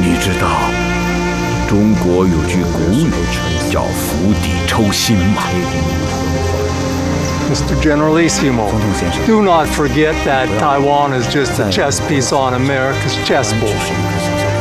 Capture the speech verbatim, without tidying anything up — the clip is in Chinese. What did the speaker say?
你知道中国有句古语叫釜底抽薪吗？ Mister Generalissimo, do not forget that Taiwan is just a chess piece on America's chessboard.